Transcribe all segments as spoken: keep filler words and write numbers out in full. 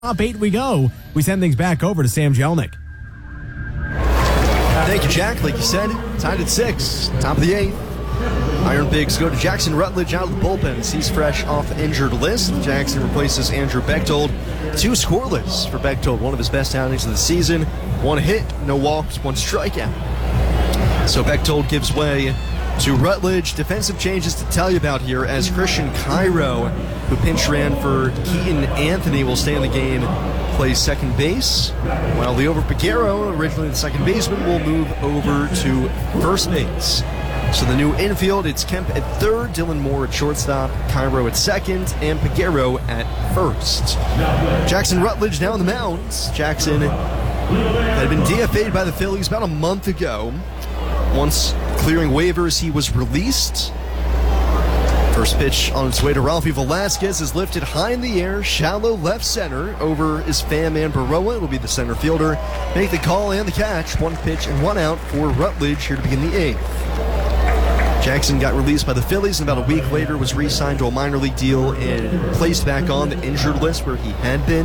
Top eight we go. We send things back over to Sam Jelnick. Thank you, Jack. Like you said, tied at six, top of the eighth. Iron Pigs go to Jackson Rutledge out of the bullpen as he's fresh off the injured list. Jackson replaces Andrew Bechtold. Two scoreless for Bechtold, one of his best outings of the season. One hit, no walks, one strikeout. So Bechtold gives way to Rutledge. Defensive changes to tell you about here as Christian Cairo, who pinch ran for Keaton Anthony, will stay in the game, plays second base, while Liover Peguero, originally the second baseman, will move over to first base. So the new infield, it's Kemp at third, Dylan Moore at shortstop, Cairo at second, and Peguero at first. Jackson Rutledge now on the mound. Jackson had been D F A'd by the Phillies about a month ago. Once clearing waivers, he was released. First pitch on its way to Ralphie Velasquez is lifted high in the air, shallow left center over his fan man Baroa. It'll be the center fielder. Make the call and the catch. One pitch and one out for Rutledge here to begin the eighth. Jackson got released by the Phillies and about a week later was re-signed to a minor league deal and placed back on the injured list where he had been.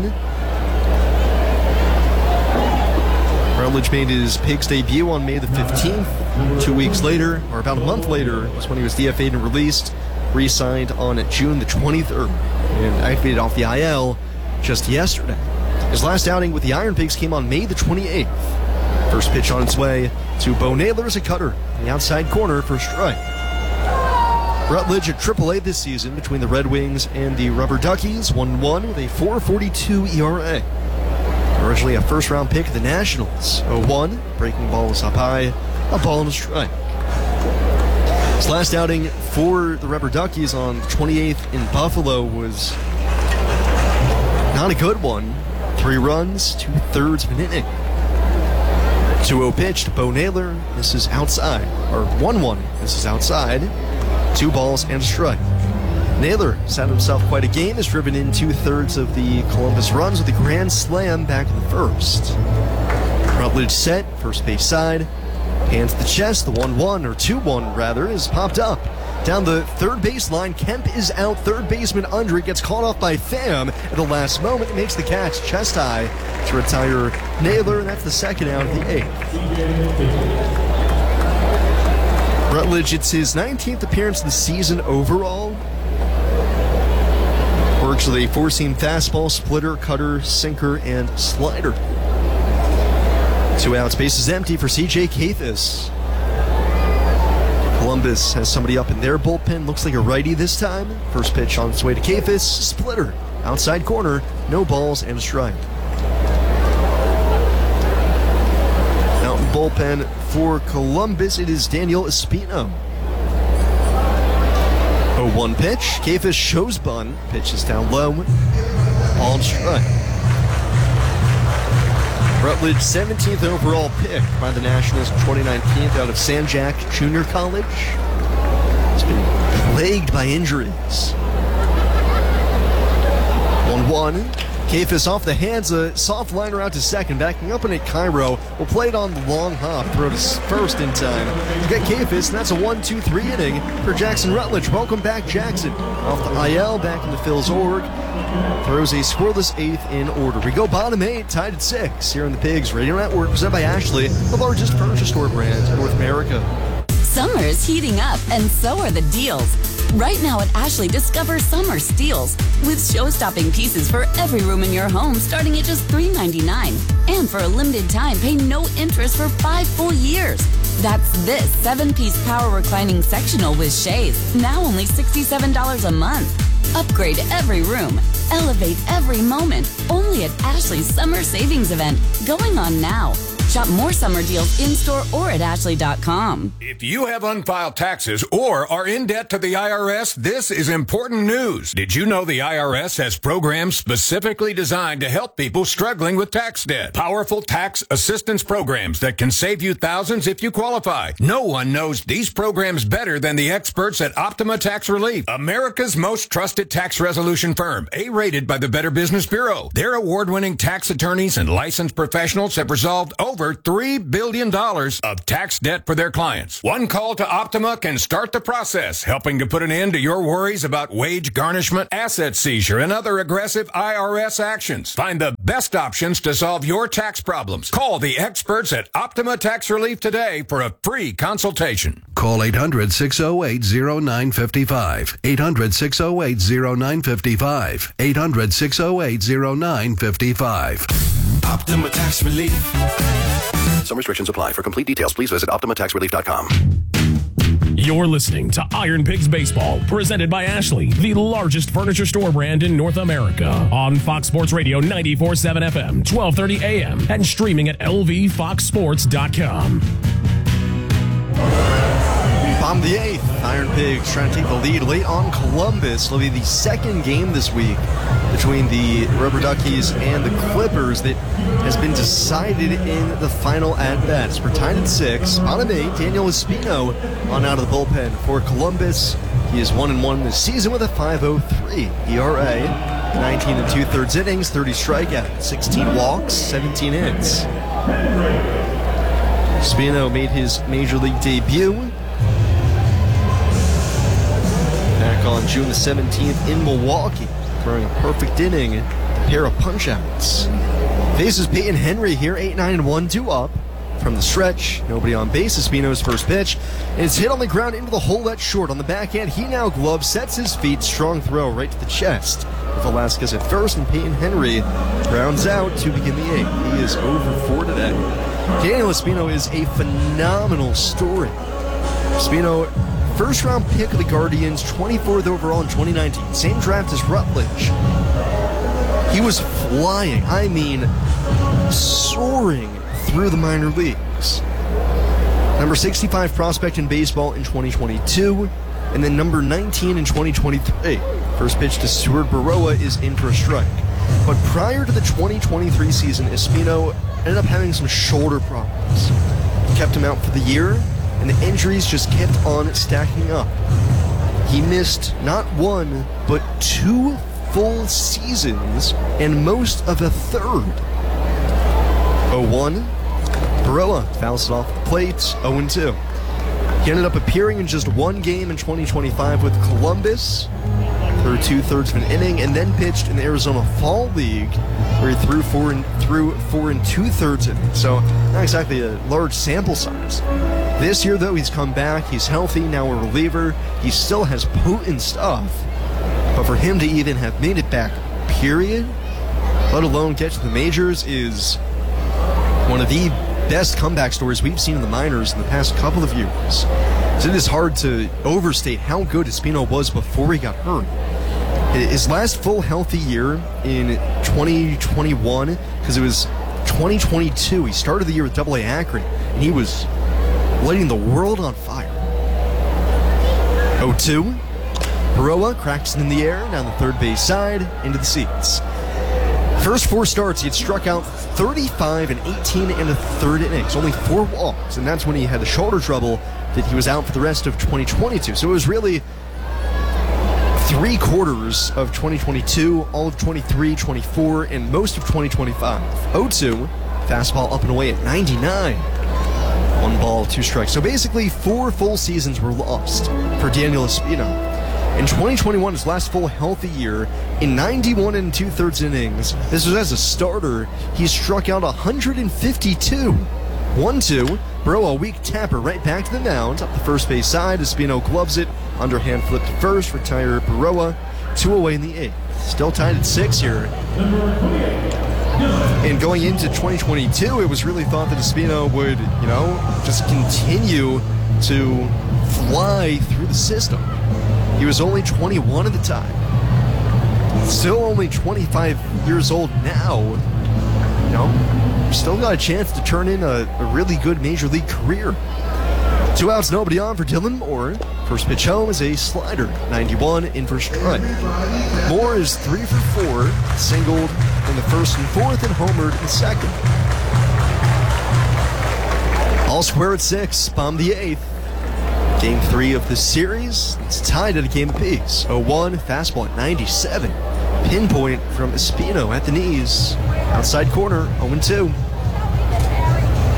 Rutledge made his Pigs debut on May the fifteenth. Two weeks later, or about a month later, was when he was D F A'd and released. Re-signed on June the twenty-third and activated off the I L just yesterday. His last outing with the Iron Pigs came on May the twenty-eighth. First pitch on its way to Bo Naylor as a cutter in the outside corner for a strike. Rutledge at triple A this season between the Red Wings and the Rubber Duckies, one one with a four forty-two E R A. Originally a first-round pick of the Nationals. oh one, breaking ball was up high, a ball and a strike. His last outing for the Rubber Duckies on the twenty-eighth in Buffalo was not a good one. Three runs, two-thirds of an inning. two oh pitch to Bo Naylor. This is outside. Or one one. This is outside. Two balls and a strike. Naylor has had himself quite a game. Has driven in two-thirds of the Columbus runs with a grand slam back in the first. Rutledge set, first base side. Hands to the chest. The one one, or two one rather, is popped up. Down the third baseline, Kemp is out. Third baseman Andre gets caught off by Pham at the last moment. Makes the catch chest high to retire Naylor, and that's the second out of the eighth. Rutledge, it's his nineteenth appearance of the season overall. Works with a four-seam fastball, splitter, cutter, sinker, and slider. Two outs, bases empty for C J Kayfus. Columbus has somebody up in their bullpen. Looks like a righty this time. First pitch on its way to Kayfus. Splitter. Outside corner. No balls and a strike. Out in bullpen for Columbus, it is Daniel Espino. oh one pitch. Kayfus shows bunt. Pitch is down low. Ball and strike. Rutledge, seventeenth overall pick by the Nationals in twenty nineteen out of San Jac Junior College. He's been plagued by injuries. one one. Kayfus off the hands, a soft liner out to second, backing up in it. Cairo will play it on the long hop, throw to first in time to get Kayfus, and that's a one two three inning for Jackson Rutledge. Welcome back, Jackson. Off the I L, back in the Phil's org. Throws a scoreless eighth in order. We go bottom eight, tied at six here in the Pigs Radio Network, presented by Ashley, the largest furniture store brand in North America. Summer's heating up, and so are the deals. Right now at Ashley, discover summer steals with show-stopping pieces for every room in your home starting at just three ninety-nine. And for a limited time, pay no interest for five full years. That's this seven-piece power reclining sectional with shades, now only sixty-seven dollars a month. Upgrade every room. Elevate every moment. Only at Ashley's Summer Savings Event, going on now. Shop more summer deals in-store or at ashley dot com. If you have unfiled taxes or are in debt to the I R S, this is important news. Did you know the I R S has programs specifically designed to help people struggling with tax debt? Powerful tax assistance programs that can save you thousands if you qualify. No one knows these programs better than the experts at Optima Tax Relief, America's most trusted tax resolution firm, A-rated by the Better Business Bureau. Their award-winning tax attorneys and licensed professionals have resolved over over three billion dollars of tax debt for their clients. One call to Optima can start the process, helping to put an end to your worries about wage garnishment, asset seizure, and other aggressive I R S actions. Find the best options to solve your tax problems. Call the experts at Optima Tax Relief today for a free consultation. Call eight hundred, six oh eight, oh nine five five. eight hundred, six oh eight, oh nine five five. eight hundred, six oh eight, oh nine five five. Optima Tax Relief. Some restrictions apply. For complete details, please visit optima tax relief dot com. You're listening to Iron Pigs Baseball, presented by Ashley, the largest furniture store brand in North America, on Fox Sports Radio ninety-four point seven F M, twelve thirty A M, and streaming at L V fox sports dot com. Bottom of the eighth, Iron Pigs trying to take the lead late on Columbus. It'll be the second game this week between the Rubber Duckies and the Clippers that has been decided in the final at-bats. We're tied at six. Bottom eight, Daniel Espino on out of the bullpen for Columbus. He is one and one this season with a five oh three E R A. nineteen and two-thirds innings, thirty strikeouts, sixteen walks, seventeen hits. Espino made his major league debut back on June the seventeenth in Milwaukee, throwing a perfect inning, a pair of punch-outs. Faces Peyton Henry here, eight nine and one, two up. From the stretch, nobody on base. Espino's first pitch, and it's hit on the ground into the hole that's short. On the backhand, he now gloves, sets his feet, strong throw right to the chest. With Velasquez at first, and Peyton Henry rounds out to begin the eighth. He is over four today. Daniel Espino is a phenomenal story. Espino, first round pick of the Guardians, twenty-fourth overall in twenty nineteen. Same draft as Rutledge. He was flying, I mean, soaring through the minor leagues. Number sixty-five prospect in baseball in twenty twenty-two, and then number nineteen in twenty twenty-three. First pitch to Stuart Baroa is in for a strike. But prior to the twenty twenty-three season, Espino ended up having some shoulder problems. Kept him out for the year, and the injuries just kept on stacking up. He missed not one, but two full seasons, and most of a third. oh one, Baroa fouls it off the plate, oh and two. He ended up appearing in just one game in twenty twenty-five with Columbus, threw two-thirds of an inning, and then pitched in the Arizona Fall League, where he threw four and threw four and two-thirds innings. So not exactly a large sample size. This year, though, he's come back. He's healthy, now a reliever. He still has potent stuff. But for him to even have made it back, period, let alone get to the majors, is one of the best comeback stories we've seen in the minors in the past couple of years. So it is hard to overstate how good Espino was before he got hurt. His last full healthy year in twenty twenty-one, because it was twenty twenty-two, he started the year with double A Akron, and he was lighting the world on fire. oh two, Baroa cracks it in the air down the third base side into the seats. First four starts, he had struck out thirty-five and eighteen and a third innings, only four walks, and that's when he had the shoulder trouble that he was out for the rest of twenty twenty-two. So it was really three quarters of twenty twenty-two, all of twenty-three, twenty-four, and most of twenty twenty-five. oh two, fastball up and away at ninety-nine. One ball, two strikes. So basically, four full seasons were lost for Daniel Espino. In twenty twenty-one, his last full healthy year, in ninety-one and two-thirds innings, this was as a starter, he struck out one hundred fifty-two. one two, Baroa, a weak tapper right back to the mound, up the first base side, Espino gloves it, underhand flip to first, retire Baroa, two away in the eighth. Still tied at six here. And going into twenty twenty-two, it was really thought that Espino would, you know, just continue to fly through the system. He was only twenty-one at the time. Still only twenty-five years old now. You know, still got a chance to turn in a, a really good major league career. Two outs, nobody on for Dylan Moore. First pitch home is a slider, ninety-one, in for strike. Moore is three for four, singled in the first and fourth, and homered in second. All square at six, bomb the eighth. Game three of the series, it's tied at a game apiece. oh one, fastball at ninety-seven. Pinpoint from Espino at the knees. Outside corner, oh and two.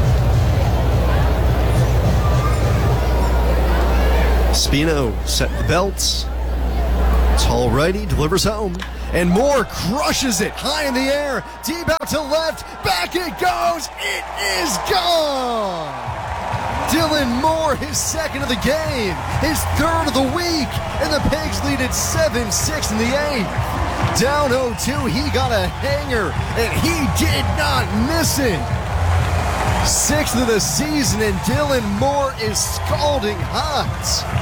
Espino set the belts. Tall righty delivers home. And Moore crushes it high in the air. Deep out to left. Back it goes. It is gone. Dylan Moore, his second of the game. His third of the week. And the Pigs lead at seven six in the eighth. Down oh two, he got a hanger. And he did not miss it. Sixth of the season, and Dylan Moore is scalding hot.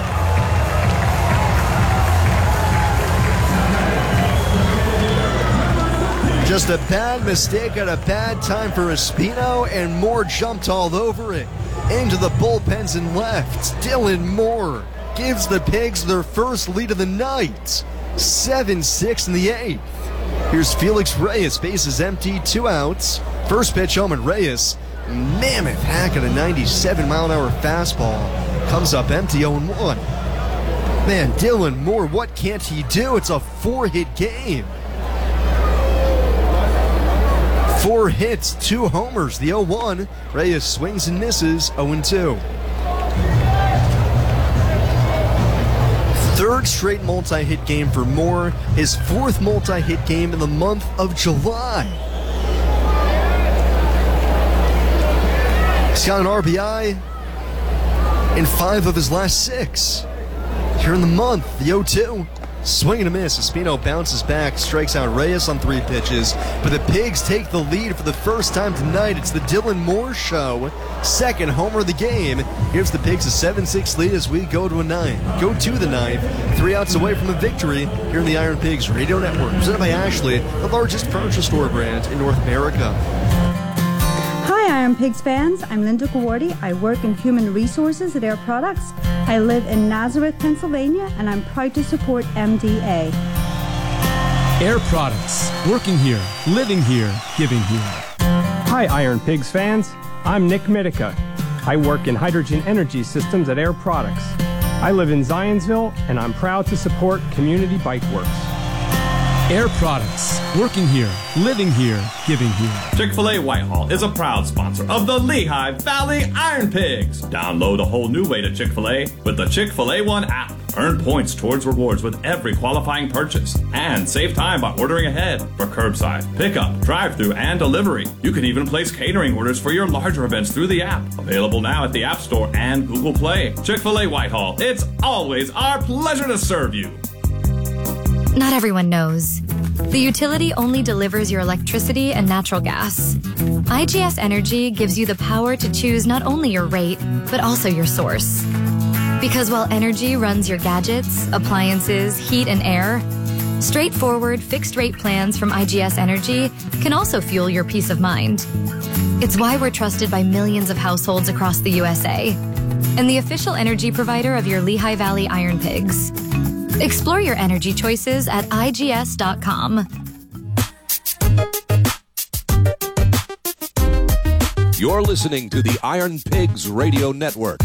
Just a bad mistake at a bad time for Espino, and Moore jumped all over it. Into the bullpens and left. Dylan Moore gives the Pigs their first lead of the night. seven six in the eighth. Here's Felix Reyes, bases empty, two outs. First pitch home, and Reyes, mammoth hack at a ninety-seven mile an hour fastball. Comes up empty, oh one. Man, Dylan Moore, what can't he do? It's a four-hit game. Four hits, two homers, the oh one. Reyes swings and misses, oh two. Third straight multi-hit game for Moore, his fourth multi-hit game in the month of July. He's got an R B I in five of his last six. Here in the month, the oh two. Swing and a miss. Espino bounces back, strikes out Reyes on three pitches. But the Pigs take the lead for the first time tonight. It's the Dylan Moore Show. Second homer of the game. Gives the Pigs a seven six lead as we go to a nine. Go to the ninth. Three outs away from a victory here in the Iron Pigs Radio Network. Presented by Ashley, the largest furniture store brand in North America. Hi, Iron Pigs fans. I'm Linda Gawardi. I work in human resources at Air Products. I live in Nazareth, Pennsylvania, and I'm proud to support M D A. Air Products. Working here, living here, giving here. Hi, Iron Pigs fans. I'm Nick Mitica. I work in hydrogen energy systems at Air Products. I live in Zionsville, and I'm proud to support Community Bike Works. Air Products. Working here, living here, giving here. Chick-fil-A Whitehall is a proud sponsor of the Lehigh Valley Iron Pigs. Download a whole new way to Chick-fil-A with the Chick-fil-A One app. Earn points towards rewards with every qualifying purchase. And save time by ordering ahead for curbside, pickup, drive-thru, and delivery. You can even place catering orders for your larger events through the app. Available now at the App Store and Google Play. Chick-fil-A Whitehall. It's always our pleasure to serve you. Not everyone knows. The utility only delivers your electricity and natural gas. I G S Energy gives you the power to choose not only your rate, but also your source. Because while energy runs your gadgets, appliances, heat, and air, straightforward fixed-rate plans from I G S Energy can also fuel your peace of mind. It's why we're trusted by millions of households across the U S A and the official energy provider of your Lehigh Valley Iron Pigs. Explore your energy choices at I G S dot com. You're listening to the Iron Pigs Radio Network.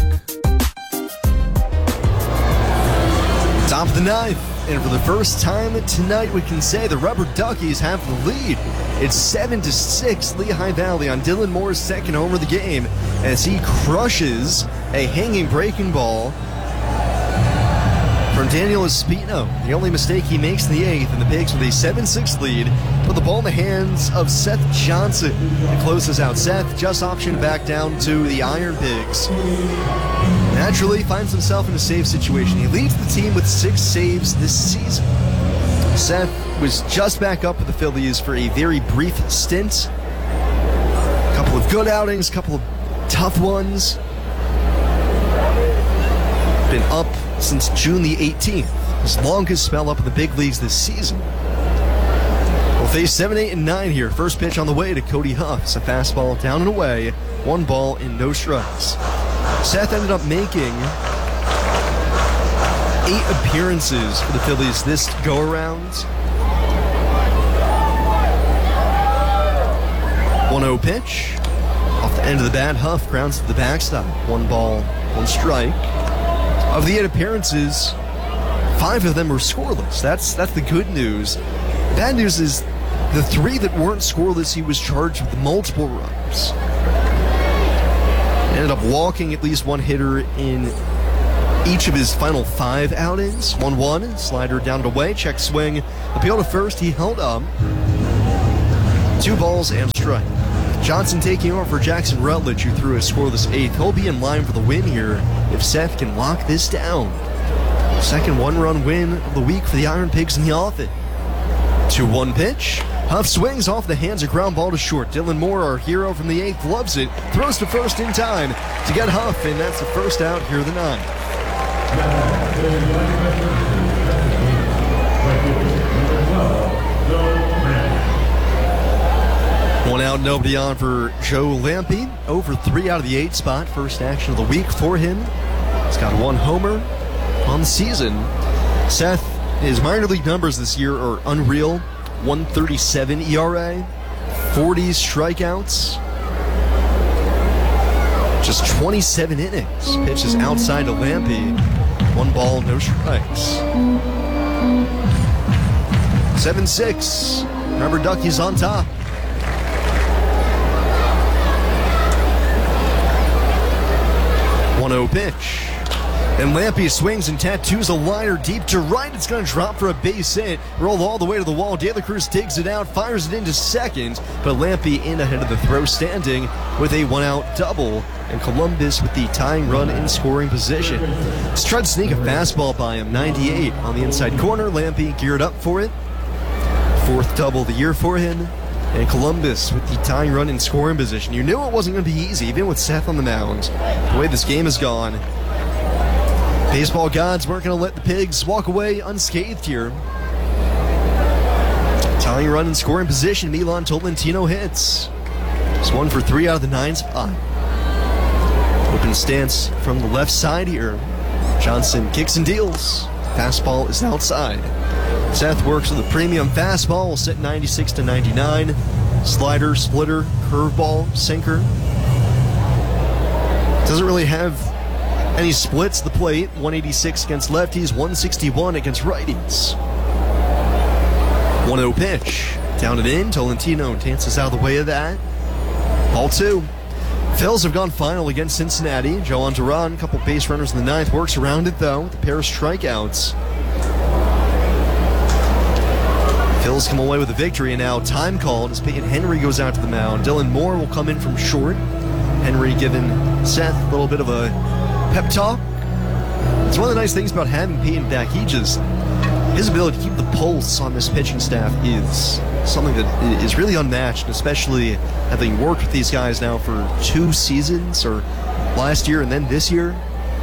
Top of the ninth, and for the first time tonight, we can say the Rubber Duckies have the lead. It's seven to six, Lehigh Valley on Dylan Moore's second homer of the game as he crushes a hanging breaking ball from Daniel Espino. The only mistake he makes in the eighth, and the Pigs with a seven six lead put the ball in the hands of Seth Johnson. It closes out Seth, just optioned back down to the Iron Pigs. Naturally finds himself in a save situation. He leads the team with six saves this season. Seth was just back up with the Phillies for a very brief stint. A couple of good outings, a couple of tough ones. Been up since June the eighteenth, his longest spell up in the big leagues this season. We'll face seven, eight, and nine here. First pitch on the way to Cody Huff. It's a fastball down and away. One ball and no strikes. Seth ended up making eight appearances for the Phillies this go-around. one oh pitch. Off the end of the bat, Huff grounds to the backstop. One ball, one strike. Of the eight appearances, five of them were scoreless. That's that's the good news. Bad news is the three that weren't scoreless, he was charged with multiple runs. Ended up walking at least one hitter in each of his final five outings. one one, slider down to way, check swing, appeal to first, he held up. Two balls and a strike. Johnson taking over for Jackson Rutledge, who threw a scoreless eighth. He'll be in line for the win here if Seth can lock this down. Second one-run win of the week for the Iron Pigs in the offense. two one pitch. Huff swings off the hands, a ground ball to short. Dylan Moore, our hero from the eighth, loves it. Throws to first in time to get Huff, and that's the first out here of the ninth. One out, nobody on for Joe Lampe. Over three out of the eight spot. First action of the week for him. He's got one homer on the season. Seth, his minor league numbers this year are unreal. one thirty-seven E R A, forty strikeouts, just twenty-seven innings. Pitches outside to Lampe. One ball, no strikes. seven six. Remember, Ducky's on top. one oh pitch. And Lampe swings and tattoos a liner deep to right. It's going to drop for a base hit. Roll all the way to the wall. De La Cruz digs it out, fires it into second. But Lampe in ahead of the throw, standing with a one-out double. And Columbus with the tying run in scoring position. Just tried to sneak a fastball by him. ninety-eight on the inside corner. Lampe geared up for it. Fourth double of the year for him. And Columbus with the tying run in scoring position. You knew it wasn't going to be easy, even with Seth on the mound. The way this game has gone. Baseball gods weren't going to let the Pigs walk away unscathed here. Tying run in scoring position, Milan Tolentino hits. It's one for three out of the nine spot. Open stance from the left side here. Johnson kicks and deals. Fastball is outside. Seth works with a premium fastball. Will set ninety-six to ninety-nine. Slider, splitter, curveball, sinker. Doesn't really have any splits. The plate, one eighty-six against lefties, one sixty-one against righties. one oh pitch. Down and in. Tolentino dances out of the way of that. Ball two. Phils have gone final against Cincinnati. Joan Duran, a couple base runners in the ninth, works around it though with a pair of strikeouts. Phils come away with a victory, and now time called as Peyton Henry goes out to the mound. Dylan Moore will come in from short. Henry giving Seth a little bit of a pep talk. It's one of the nice things about having Peyton back. He just, his ability to keep the pulse on this pitching staff is something that is really unmatched, especially having worked with these guys now for two seasons, or last year and then this year.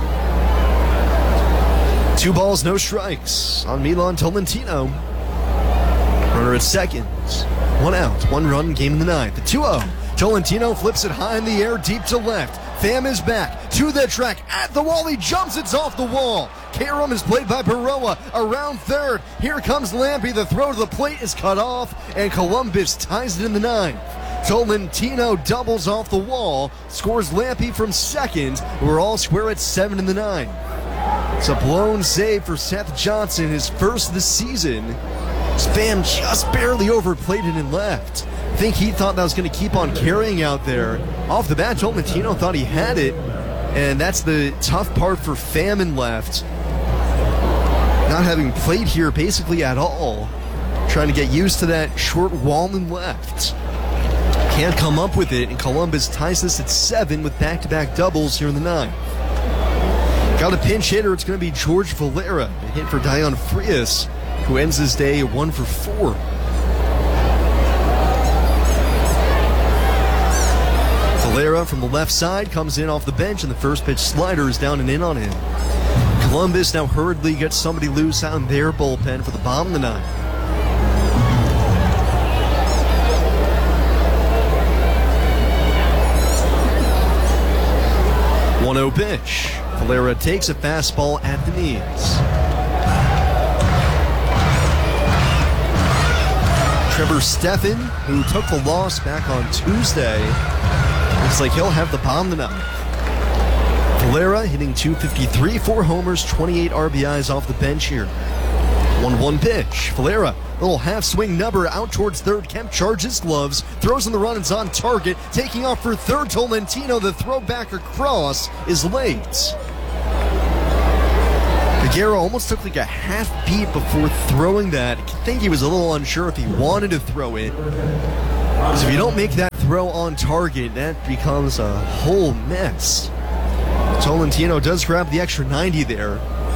Two balls, no strikes on Milan Tolentino. Runner at second. One out, one run, game in the ninth. The two oh. Tolentino flips it high in the air, deep to left. Pham is back to the track at the wall. He jumps, it's off the wall. Karam is played by Baroa around third. Here comes Lampe. The throw to the plate is cut off, and Columbus ties it in the ninth. Tolentino doubles off the wall, scores Lampe from second. We're all square at seven in the ninth. It's a blown save for Seth Johnson, his first this season. Pham just barely overplayed it and left. I think he thought that was going to keep on carrying out there. Off the bat, Tolentino thought he had it, and that's the tough part for Pham and left. Not having played here basically at all. Trying to get used to that short wall and left. Can't come up with it, and Columbus ties this at seven with back-to-back doubles here in the ninth. Got a pinch hitter. It's going to be George Valera. A hit for Dion Frias, who ends his day one for four. Valera from the left side comes in off the bench, and the first pitch slider is down and in on him. Columbus now hurriedly gets somebody loose out in their bullpen for the bottom of the ninth. one oh pitch. Valera takes a fastball at the knees. Trevor Stephan, who took the loss back on Tuesday, looks like he'll have the bomb tonight. Valera hitting two fifty-three, four homers, twenty-eight R B Is off the bench here. one one pitch. Valera, little half swing number out towards third. Kemp charges gloves, throws in the run, it's on target. Taking off for third, Tolentino. The throw back across is late. Peguero almost took like a half beat before throwing that. I think he was a little unsure if he wanted to throw it. Because if you don't make that throw on target, that becomes a whole mess. Tolentino does grab the extra ninety there.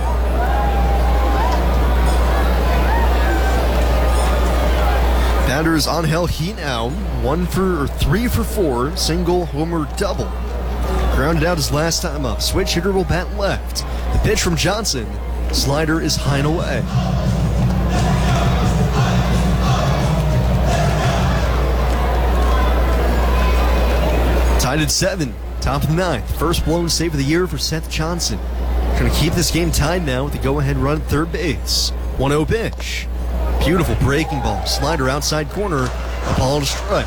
Batters Angel Hinao, one for or three for four, single, homer, double. Grounded out his last time up. Switch hitter will bat left. The pitch from Johnson. Slider is high and away. Tied at seven. Top of the ninth. First blown save of the year for Seth Johnson. Trying to keep this game tied now with the go-ahead run at third base. one oh pitch. Beautiful breaking ball. Slider outside corner. A ball to strike.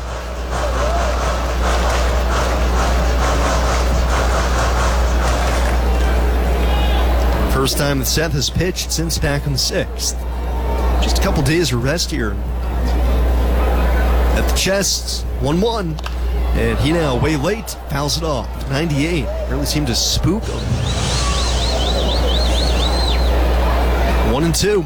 First time that Seth has pitched since back on the sixth. Just a couple days of rest here. At the chest, one one. And he now way late, fouls it off. ninety-eight. Really seemed to spook him. One and two.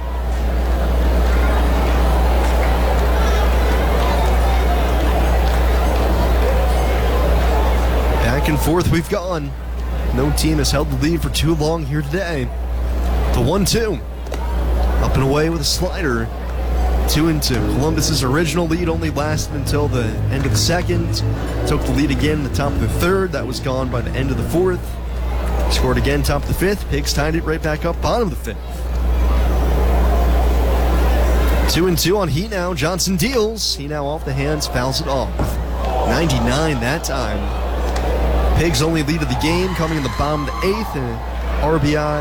Back and forth we've gone. No team has held the lead for too long here today. The one two. Up and away with a slider. Two and two. Columbus's original lead only lasted until the end of the second. Took the lead again in the top of the third. That was gone by the end of the fourth. Scored again top of the fifth. Pigs tied it right back up bottom of the fifth. Two and two on Hinao. Johnson deals. Hinao off the hands, fouls it off. ninety-nine that time. Pigs only lead of the game, coming in the bottom of the eighth, and R B I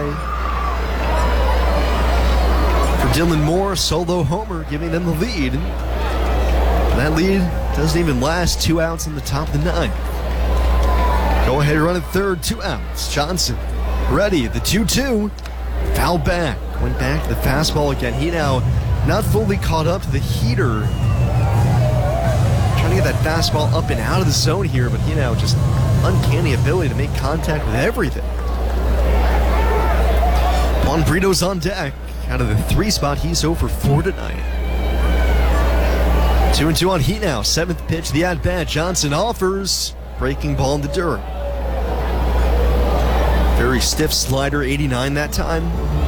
for Dylan Moore, solo homer, giving them the lead. That lead doesn't even last. Two outs in the top of the ninth. Go ahead, run at third, two outs. Johnson ready, the two two. Foul back, went back to the fastball again. He now not fully caught up to the heater. Trying to get that fastball up and out of the zone here, but he now just uncanny ability to make contact with everything. Juan Brito's on deck. Out of the three spot, he's oh for four tonight. Two and two on Hinao. Seventh pitch, the at-bat. Johnson offers. Breaking ball in the dirt. Very stiff slider, eighty-nine that time.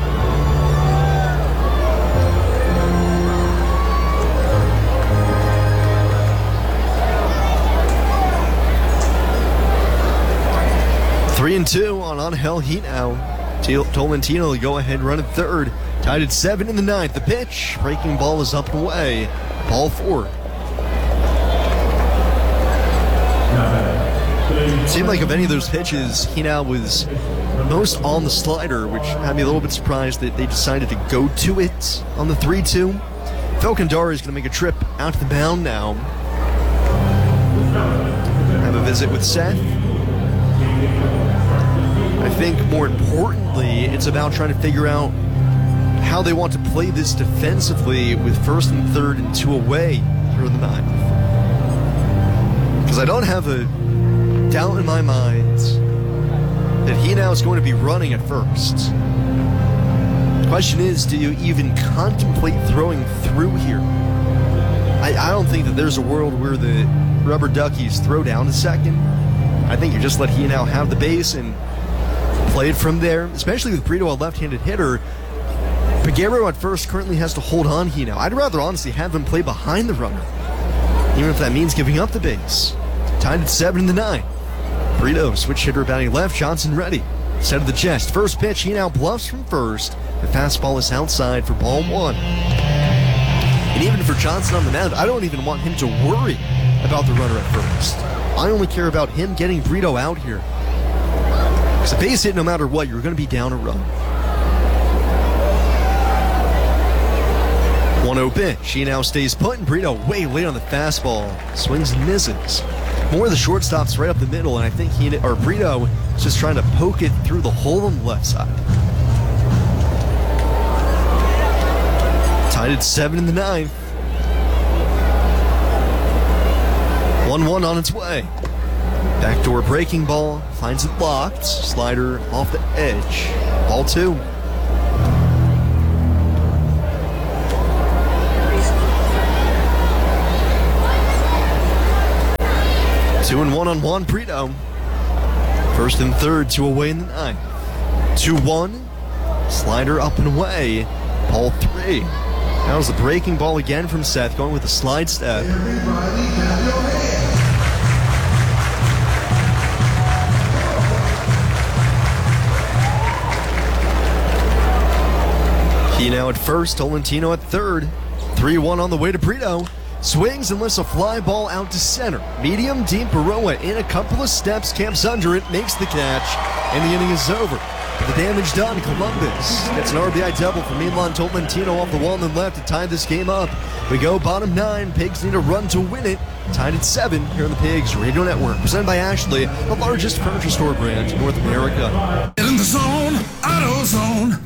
Three and two on Angel Hinao. Tolentino will go ahead and run at third. Tied at seven in the ninth. The pitch. Breaking ball is up and away. Ball four. It seemed like of any of those pitches, Hinao was most on the slider, which had me a little bit surprised that they decided to go to it on the three two. Felkandari is going to make a trip out to the mound now. Have a visit with Seth. I think more importantly, it's about trying to figure out how they want to play this defensively with first and third and two away through the ninth. Because I don't have a doubt in my mind that he now is going to be running at first. The question is, do you even contemplate throwing through here? I, I don't think that there's a world where the rubber duckies throw down to second. I think you just let he now have the base and play it from there, especially with Brito, a left-handed hitter. Peguero at first currently has to hold on Hinao. I'd rather honestly have him play behind the runner, even if that means giving up the base. Tied at seven in the ninth. Brito, switch hitter batting left, Johnson ready. Set of the chest. First pitch, Hinao bluffs from first. The fastball is outside for ball one. And even for Johnson on the mound, I don't even want him to worry about the runner at first. I only care about him getting Brito out here. Because a base hit, no matter what, you're going to be down a run. one oh pitch. He now stays put, and Brito way late on the fastball. Swings and misses. More of the shortstops right up the middle, and I think he or Brito is just trying to poke it through the hole on the left side. Tied at seven in the ninth. one one on its way. Backdoor breaking ball. Finds it blocked. Slider off the edge. Ball two. Two and one on Juan Prito. First and third, two away in the ninth. two one. Slider up and away. Ball three. That was the breaking ball again from Seth, going with a slide step. He now at first, Tolentino at third. three one on the way to Prito. Swings and lifts a fly ball out to center. Medium deep, Baroa in a couple of steps, camps under it, makes the catch, and the inning is over. The damage done, Columbus gets an R B I double from Milan Tolentino off the wall and then left to tie this game up. We go bottom nine. Pigs need a run to win it. Tied at seven here on the Pigs Radio Network. Presented by Ashley, the largest furniture store brand in North America. Get in the zone, AutoZone.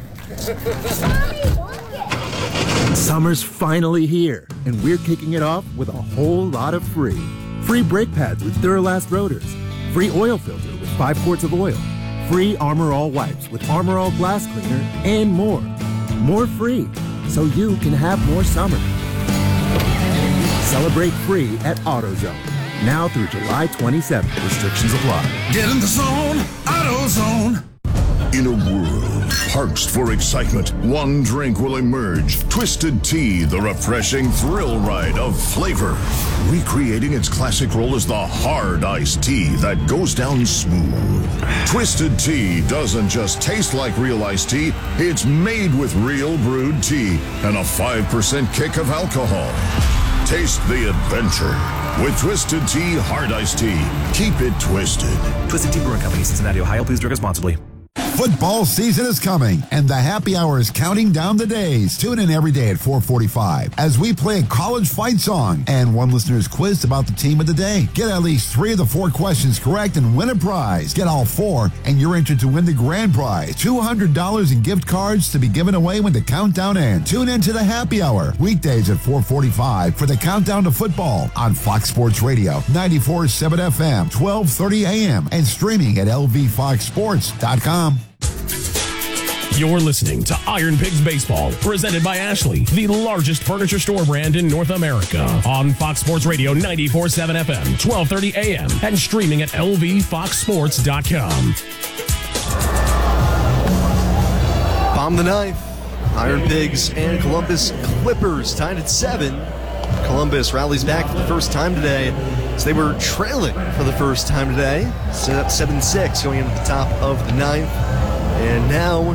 Summer's finally here, and we're kicking it off with a whole lot of free. Free brake pads with Duralast rotors. Free oil filter with five quarts of oil. Free Armor All wipes with Armor All glass cleaner, and more. More free, so you can have more summer. Celebrate free at AutoZone. Now through July twenty-seventh. Restrictions apply. Get in the zone, AutoZone. In a world parched for excitement, one drink will emerge. Twisted Tea, the refreshing thrill ride of flavor. Recreating its classic role as the hard iced tea that goes down smooth. Twisted Tea doesn't just taste like real iced tea, it's made with real brewed tea and a five percent kick of alcohol. Taste the adventure with Twisted Tea Hard Iced Tea. Keep it twisted. Twisted Tea Brewing Company, Cincinnati, Ohio. Please drink responsibly. Football season is coming, and the happy hour is counting down the days. Tune in every day at four forty-five as we play a college fight song, and one listener is quizzed about the team of the day. Get at least three of the four questions correct and win a prize. Get all four, and you're entered to win the grand prize, two hundred dollars in gift cards to be given away when the countdown ends. Tune in to the happy hour, weekdays at four forty-five for the countdown to football on Fox Sports Radio, ninety-four point seven F M, twelve thirty A M, and streaming at L V fox sports dot com. You're listening to Iron Pigs Baseball, presented by Ashley, the largest furniture store brand in North America. On Fox Sports Radio, ninety-four point seven F M, twelve thirty A M, and streaming at L V fox sports dot com. Bomb the ninth. Iron Pigs and Columbus Clippers tied at seven. Columbus rallies back for the first time today, as they were trailing for the first time today. Set up seven six going into the top of the ninth. And now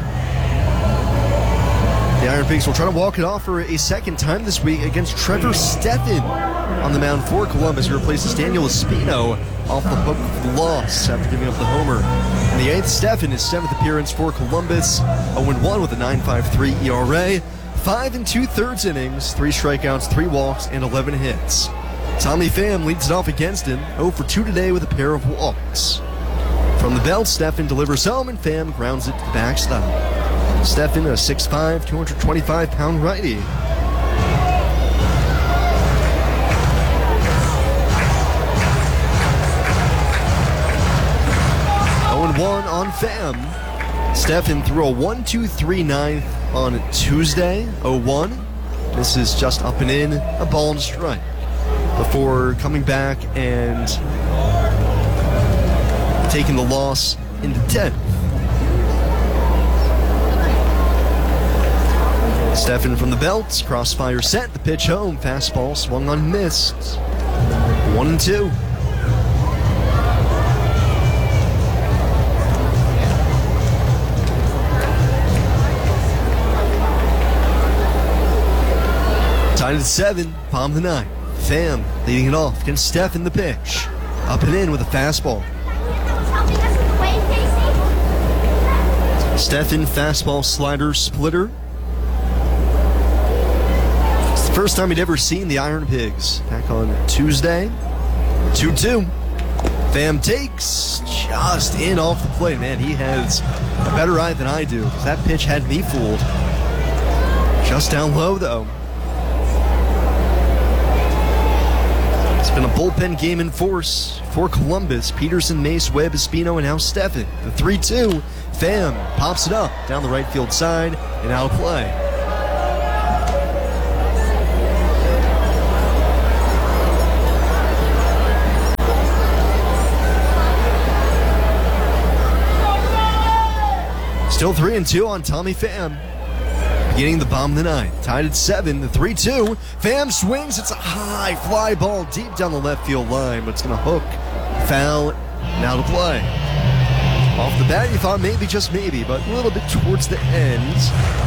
the Iron Pigs will try to walk it off for a second time this week against Trevor Stephan on the mound for Columbus, who replaces Daniel Espino off the hook for the loss after giving up the homer. In the eighth, Stephan, his seventh appearance for Columbus, oh and one with a nine point five three E R A, five and two-thirds innings, three strikeouts, three walks, and eleven hits. Tommy Pham leads it off against him, oh for two today with a pair of walks. From the belt, Stephan delivers home, and Pham grounds it to the backstop. Stephan, a six five, two hundred twenty-five pound righty. oh and one on Pham. Stephan threw a one two three ninth on Tuesday, oh one. This is just up and in, a ball and a strike, before coming back and taking the loss in the tenth. Stephan from the belt, crossfire set, the pitch home, fastball swung on, missed. One and two. Tied at seven, palm the ninth. Pham leading it off against Stephan, the pitch. Up and in with a fastball. Stephan, fastball, slider, splitter. It's the first time he'd ever seen the Iron Pigs. Back on Tuesday. two two. Pham takes just in off the plate. Man, he has a better eye than I do, because that pitch had me fooled. Just down low, though. It's been a bullpen game in force for Columbus. Peterson, Mace, Webb, Espino, and now Stephan. The three two. Pham pops it up down the right field side and out of play. Still three and two on Tommy Pham. Beginning the bottom of the ninth. Tied at seven, the three two. Pham swings. It's a high fly ball deep down the left field line, but it's going to hook. Foul. Now to play. Off the bat, you thought maybe, just maybe, but a little bit towards the end.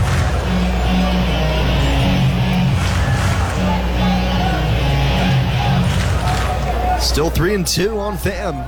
Still three and two on Pham.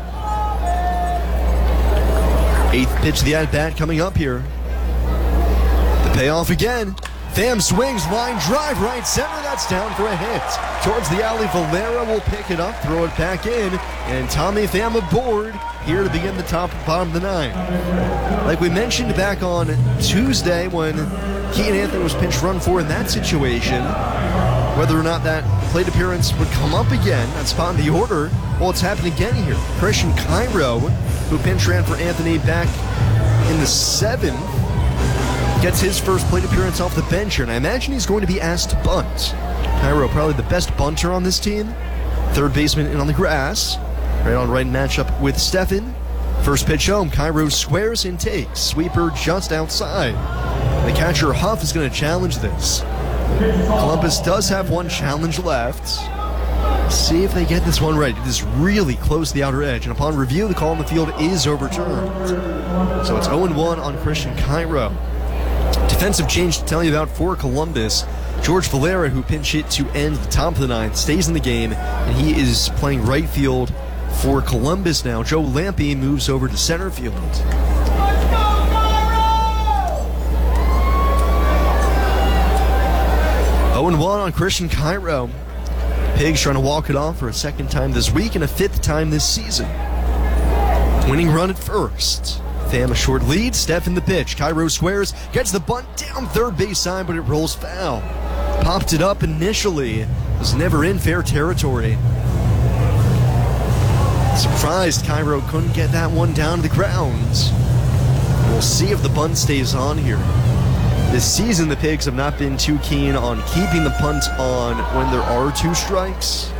Eighth pitch of the at-bat coming up here. The payoff again. Pham swings, line drive, right center. That's down for a hit. Towards the alley, Valera will pick it up, throw it back in, and Tommy Pham aboard here to begin the top and bottom of the ninth. Like we mentioned back on Tuesday when Keaton Anthony was pinch run for in that situation, whether or not that plate appearance would come up again, that spot in the order, well, it's happened again here. Christian Cairo, who pinch ran for Anthony back in the seventh, gets his first plate appearance off the bench here, and I imagine he's going to be asked to bunt. Cairo, probably the best bunter on this team. Third baseman in on the grass. Right on right matchup with Stephan. First pitch home, Cairo squares and takes. Sweeper just outside. The catcher Huff is going to challenge this. Columbus does have one challenge left. See if they get this one right. It is really close to the outer edge, and upon review, the call on the field is overturned. So it's oh and one on Christian Cairo. Defensive change to tell you about for Columbus. George Valera, who pinch hit to end the top of the ninth, stays in the game, and he is playing right field for Columbus now. Joe Lampe moves over to center field. oh and one on Christian Cairo. Pigs trying to walk it off for a second time this week and a fifth time this season. Winning run at first. Pham a short lead, Stephan the pitch. Cairo squares, gets the bunt down third base side, but it rolls foul. Popped it up initially, was never in fair territory. Surprised Cairo couldn't get that one down to the ground. We'll see if the bunt stays on here. This season, the Pigs have not been too keen on keeping the punt on when there are two strikes.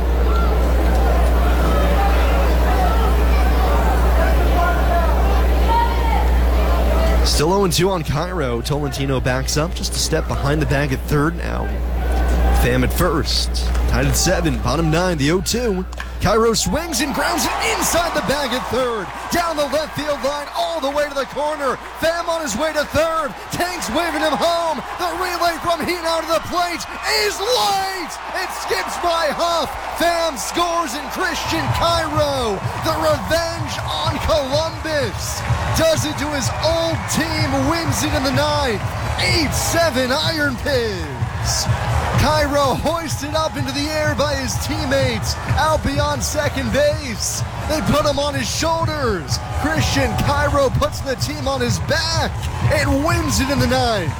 Still oh and two on Cairo. Tolentino backs up just a step behind the bag at third now. Pham at first. Tied at seven, bottom nine, the oh two. Cairo swings and grounds it inside the bag at third. Down the left field line, all the way to the corner. Pham on his way to third. Tanks waving him home. The relay from Heat out of the plate is late. It skips by Huff. Pham scores and Christian Cairo, the revenge on Columbus, does it to his old team, wins it in the ninth. eight seven Iron Pigs. Cairo hoisted up into the air by his teammates out beyond second base. They put him on his shoulders. Christian Cairo puts the team on his back and wins it in the ninth.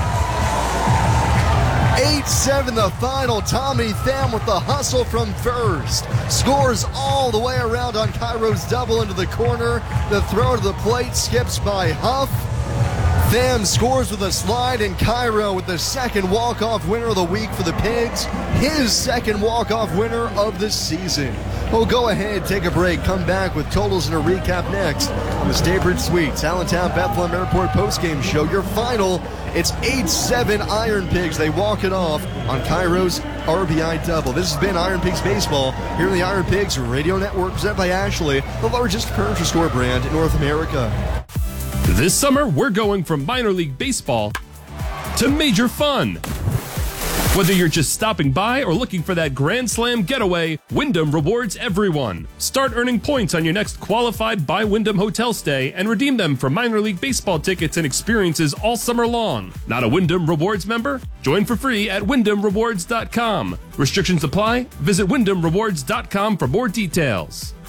eight seven the final. Tommy Pham with the hustle from first. Scores all the way around on Cairo's double into the corner. The throw to the plate skips by Huff. Pham scores with a slide, and Cairo with the second walk-off winner of the week for the Pigs. His second walk-off winner of the season. We'll go ahead, take a break, come back with totals and a recap next on the Staybridge Suites Allentown Bethlehem Airport postgame show. Your final, it's eight seven Iron Pigs. They walk it off on Cairo's R B I double. This has been Iron Pigs Baseball here on the Iron Pigs Radio Network, presented by Ashley, the largest furniture store brand in North America. This summer, we're going from minor league baseball to major fun. Whether you're just stopping by or looking for that Grand Slam getaway, Wyndham rewards everyone. Start earning points on your next qualified by Wyndham hotel stay and redeem them for minor league baseball tickets and experiences all summer long. Not a Wyndham Rewards member? Join for free at wyndham rewards dot com. Restrictions apply. Visit wyndham rewards dot com for more details.